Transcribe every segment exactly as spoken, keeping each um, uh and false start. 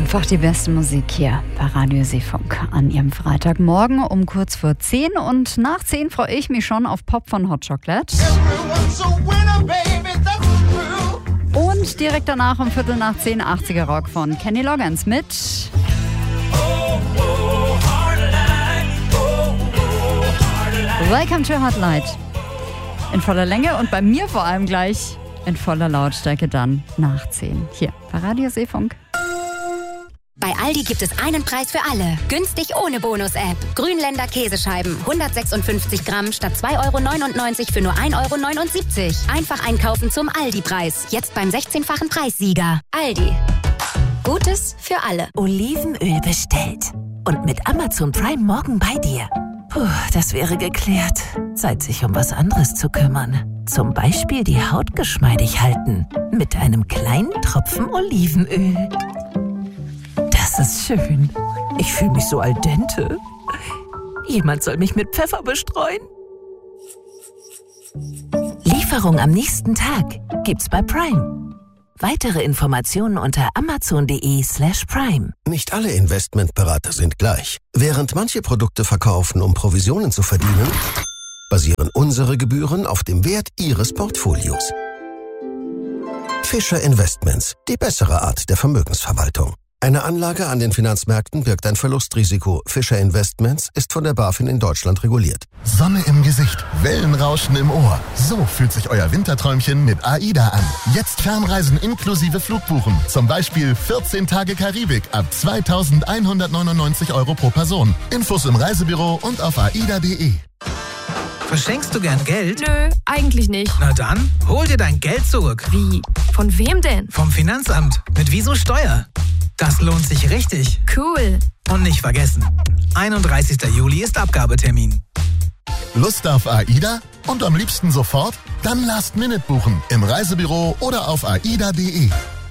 Einfach die beste Musik hier bei Radio Seefunk an Ihrem Freitagmorgen um kurz vor zehn. Und nach zehn freue ich mich schon auf Pop von Hot Chocolate. Und direkt danach um Viertel nach zehn achtziger Rock von Kenny Loggins mit Welcome to Hot Light. In voller Länge und bei mir vor allem gleich in voller Lautstärke dann nach zehn. Hier bei Radio Seefunk. Bei Aldi gibt es einen Preis für alle. Günstig ohne Bonus-App. Grünländer Käsescheiben. hundertsechsundfünfzig Gramm statt zwei Euro neunundneunzig für nur ein Euro neunundsiebzig. Einfach einkaufen zum Aldi-Preis. Jetzt beim sechzehnfachen Preissieger. Aldi. Gutes für alle. Olivenöl bestellt. Und mit Amazon Prime morgen bei dir. Puh, das wäre geklärt. Zeit, sich um was anderes zu kümmern. Zum Beispiel die Haut geschmeidig halten. Mit einem kleinen Tropfen Olivenöl. Das ist schön. Ich fühle mich so al dente. Jemand soll mich mit Pfeffer bestreuen. Lieferung am nächsten Tag gibt's bei Prime. Weitere Informationen unter amazon.de slash prime. Nicht alle Investmentberater sind gleich. Während manche Produkte verkaufen, um Provisionen zu verdienen, basieren unsere Gebühren auf dem Wert Ihres Portfolios. Fischer Investments, die bessere Art der Vermögensverwaltung. Eine Anlage an den Finanzmärkten birgt ein Verlustrisiko. Fischer Investments ist von der BaFin in Deutschland reguliert. Sonne im Gesicht, Wellenrauschen im Ohr. So fühlt sich euer Winterträumchen mit AIDA an. Jetzt Fernreisen inklusive Flugbuchen. Zum Beispiel vierzehn Tage Karibik ab zweitausendeinhundertneunundneunzig Euro pro Person. Infos im Reisebüro und auf aida punkt de. Verschenkst du gern Geld? Nö, eigentlich nicht. Na dann, hol dir dein Geld zurück. Wie? Von wem denn? Vom Finanzamt. Mit Wieso Steuer. Das lohnt sich richtig. Cool. Und nicht vergessen, einunddreißigster Juli ist Abgabetermin. Lust auf AIDA? Und am liebsten sofort? Dann Last Minute buchen. Im Reisebüro oder auf aida punkt de.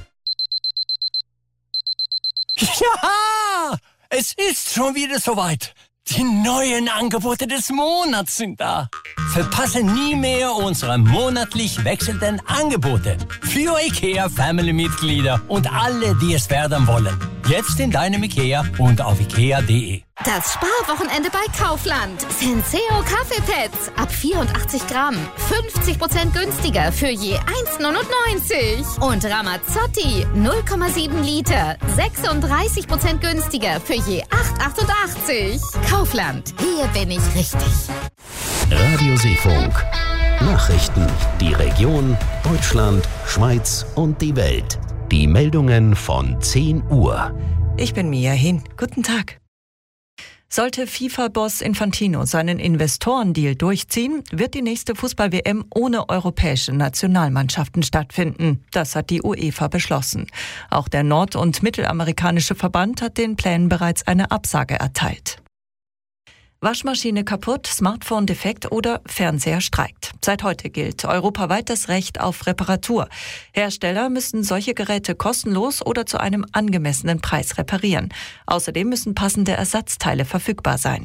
Ja, es ist schon wieder soweit. Die neuen Angebote des Monats sind da. Verpasse nie mehr unsere monatlich wechselnden Angebote. Für IKEA-Family-Mitglieder und alle, die es werden wollen. Jetzt in deinem IKEA und auf ikea punkt de. Das Sparwochenende bei Kaufland. Senseo Kaffeepads ab vierundachtzig Gramm. fünfzig Prozent günstiger für je eins neunundneunzig. Und Ramazzotti null Komma sieben Liter. sechsunddreißig Prozent günstiger für je acht achtundachtzig. Kaufland. Hier bin ich richtig. Radio Seefunk. Nachrichten. Die Region, Deutschland, Schweiz und die Welt. Die Meldungen von zehn Uhr. Ich bin Mia Hin. Guten Tag. Sollte FIFA-Boss Infantino seinen Investorendeal durchziehen, wird die nächste Fußball-W M ohne europäische Nationalmannschaften stattfinden. Das hat die UEFA beschlossen. Auch der nord- und mittelamerikanische Verband hat den Plänen bereits eine Absage erteilt. Waschmaschine kaputt, Smartphone defekt oder Fernseher streikt. Seit heute gilt europaweit das Recht auf Reparatur. Hersteller müssen solche Geräte kostenlos oder zu einem angemessenen Preis reparieren. Außerdem müssen passende Ersatzteile verfügbar sein.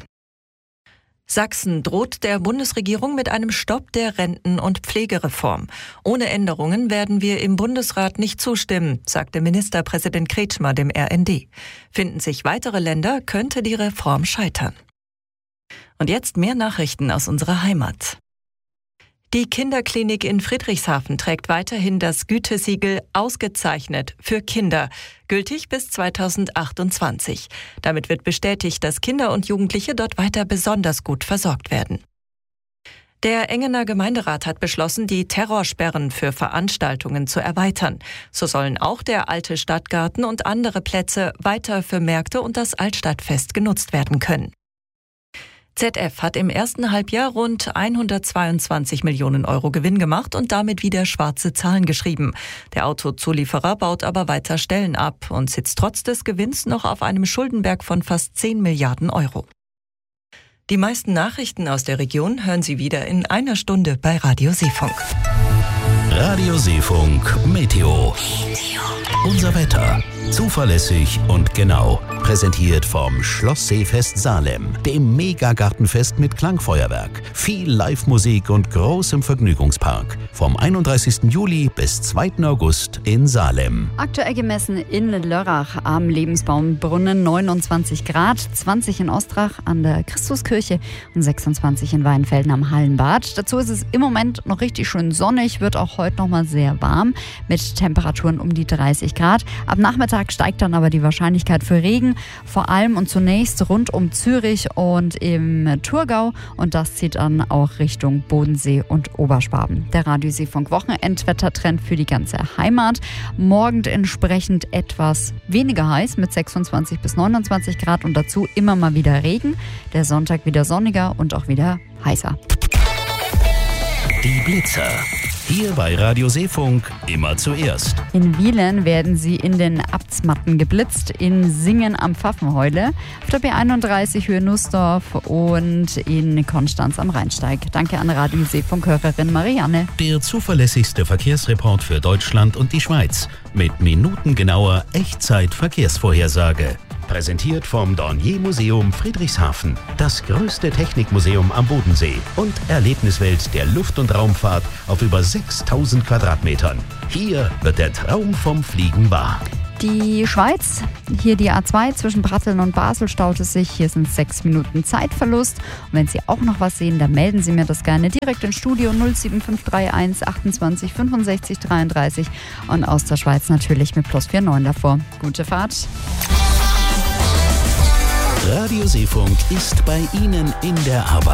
Sachsen droht der Bundesregierung mit einem Stopp der Renten- und Pflegereform. Ohne Änderungen werden wir im Bundesrat nicht zustimmen, sagte Ministerpräsident Kretschmer dem R N D. Finden sich weitere Länder, könnte die Reform scheitern. Und jetzt mehr Nachrichten aus unserer Heimat. Die Kinderklinik in Friedrichshafen trägt weiterhin das Gütesiegel Ausgezeichnet für Kinder, gültig bis zweitausendachtundzwanzig. Damit wird bestätigt, dass Kinder und Jugendliche dort weiter besonders gut versorgt werden. Der Engener Gemeinderat hat beschlossen, die Terrorsperren für Veranstaltungen zu erweitern. So sollen auch der alte Stadtgarten und andere Plätze weiter für Märkte und das Altstadtfest genutzt werden können. Z F hat im ersten Halbjahr rund hundertzweiundzwanzig Millionen Euro Gewinn gemacht und damit wieder schwarze Zahlen geschrieben. Der Autozulieferer baut aber weiter Stellen ab und sitzt trotz des Gewinns noch auf einem Schuldenberg von fast zehn Milliarden Euro. Die meisten Nachrichten aus der Region hören Sie wieder in einer Stunde bei Radio Seefunk. Radioseefunk Meteo. Unser Wetter. Zuverlässig und genau. Präsentiert vom Schlossseefest Salem, dem Megagartenfest mit Klangfeuerwerk, viel Live-Musik und großem Vergnügungspark. Vom einunddreißigsten Juli bis zweiten August in Salem. Aktuell gemessen in Lörrach am Lebensbaumbrunnen neunundzwanzig Grad, zwanzig in Ostrach an der Christuskirche und sechsundzwanzig in Weinfelden am Hallenbad. Dazu ist es im Moment noch richtig schön sonnig, wird auch heute noch mal sehr warm mit Temperaturen um die dreißig Grad. Ab Nachmittag steigt dann aber die Wahrscheinlichkeit für Regen, vor allem und zunächst rund um Zürich und im Thurgau, und das zieht dann auch Richtung Bodensee und Oberschwaben. Der Radioseefunk Wochenendwettertrend für die ganze Heimat. Morgen entsprechend etwas weniger heiß mit sechsundzwanzig bis neunundzwanzig Grad und dazu immer mal wieder Regen. Der Sonntag wieder sonniger und auch wieder heißer. Die Blitzer. Hier bei Radioseefunk immer zuerst. In Wielen werden sie in den Abtsmatten geblitzt, in Singen am Pfaffenheule, auf der B einunddreißig Höhe Nussdorf und in Konstanz am Rheinsteig. Danke an Radioseefunk-Hörerin Marianne. Der zuverlässigste Verkehrsreport für Deutschland und die Schweiz mit minutengenauer Echtzeit-Verkehrsvorhersage. Präsentiert vom Dornier Museum Friedrichshafen, das größte Technikmuseum am Bodensee und Erlebniswelt der Luft- und Raumfahrt auf über sechstausend Quadratmetern. Hier wird der Traum vom Fliegen wahr. Die Schweiz, hier die A zwei zwischen Pratteln und Basel staut es sich. Hier sind sechs Minuten Zeitverlust. Und wenn Sie auch noch was sehen, dann melden Sie mir das gerne direkt ins Studio null sieben fünf drei eins achtundzwanzig fünfundsechzig dreiunddreißig und aus der Schweiz natürlich mit plus neun davor. Gute Fahrt. Radioseefunk ist bei Ihnen in der Arbeit.